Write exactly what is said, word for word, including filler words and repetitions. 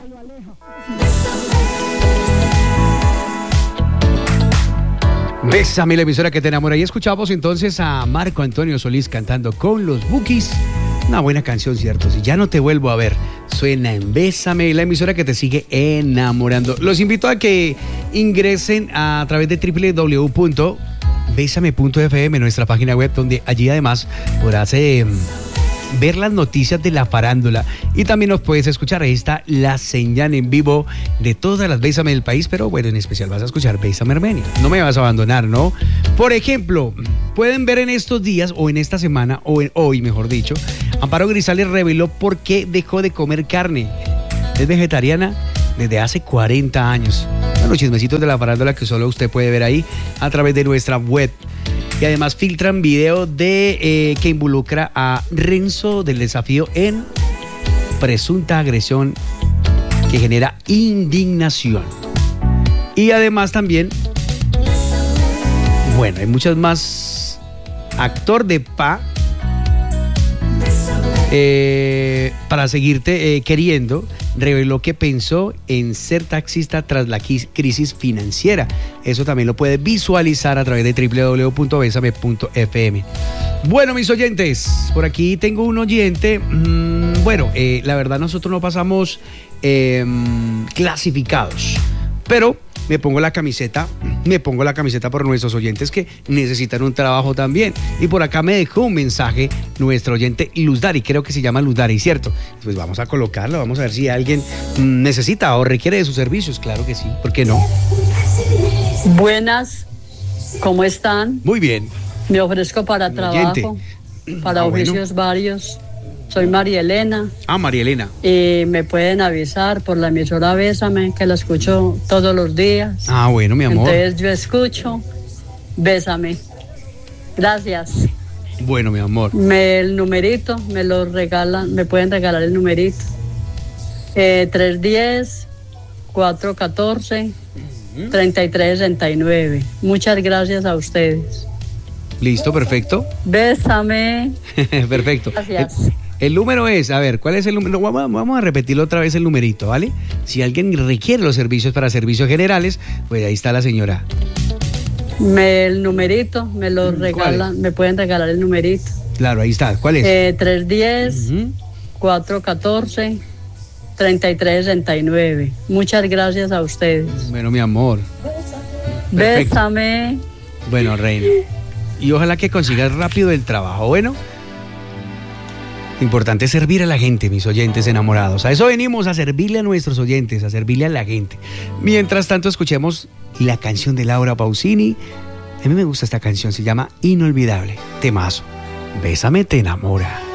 Bésame, la emisora que te enamora. Y escuchamos entonces a Marco Antonio Solís cantando con los Bukis. Una buena canción, ¿cierto? Si ya no te vuelvo a ver, suena en Bésame, la emisora que te sigue enamorando. Los invito a que ingresen a través de doble u doble u doble u punto bésame punto efe eme, nuestra página web, donde allí además podrás eh, ver las noticias de la farándula y también nos puedes escuchar. Ahí está la señal en vivo de todas las Bésame del país, pero bueno, en especial vas a escuchar Bésame Armenia. No me vas a abandonar, ¿no? Por ejemplo, pueden ver en estos días o en esta semana, o en, hoy mejor dicho, Amparo Grisales reveló por qué dejó de comer carne. Es vegetariana desde hace cuarenta años. Los chismecitos de la farándula que solo usted puede ver ahí a través de nuestra web. Y además filtran video de eh, que involucra a Renzo del Desafío en presunta agresión que genera indignación. Y además también, bueno, hay muchas más. Actor de P A eh, para seguirte eh, queriendo, reveló que pensó en ser taxista tras la crisis financiera. Eso también lo puede visualizar a través de doble u doble u doble u punto bésame punto efe eme. Bueno, mis oyentes, por aquí tengo un oyente. Mmm, bueno, eh, la verdad nosotros no pasamos eh, clasificados, pero me pongo la camiseta, me pongo la camiseta por nuestros oyentes que necesitan un trabajo también. Y por acá me dejó un mensaje nuestro oyente Luz Dari, creo que se llama Luz Dari, ¿cierto? Pues vamos a colocarlo, vamos a ver si alguien necesita o requiere de sus servicios. Claro que sí, ¿por qué no? Buenas, ¿cómo están? Muy bien. Me ofrezco para un trabajo, oyente. para ah, oficios bueno. varios. Soy María Elena. Ah, María Elena. Y me pueden avisar por la emisora Bésame, que la escucho todos los días. Ah, bueno, mi amor. Entonces yo escucho Bésame. Gracias. Bueno, mi amor. Me, el numerito, me lo regalan, me pueden regalar el numerito. Eh, tres uno cero, cuatro uno cuatro, tres tres seis nueve. Muchas gracias a ustedes. Listo, perfecto. Bésame. Perfecto. Gracias. El, el número es, a ver, ¿cuál es el número? Vamos, vamos a repetirlo otra vez el numerito, ¿vale? Si alguien requiere los servicios para servicios generales, pues ahí está la señora. Me, el numerito, me lo regalan, me pueden regalar el numerito. Claro, ahí está. ¿Cuál es? Eh, tres uno cero, cuatro uno cuatro, tres tres seis nueve. Muchas gracias a ustedes. Bueno, mi amor. Perfecto. Bésame. Bueno, reina. Y ojalá que consigas rápido el trabajo. Bueno, importante es servir a la gente, mis oyentes enamorados. A eso venimos, a servirle a nuestros oyentes, a servirle a la gente. Mientras tanto, escuchemos la canción de Laura Pausini. A mí me gusta esta canción, se llama Inolvidable. Temazo. Bésame, te enamora.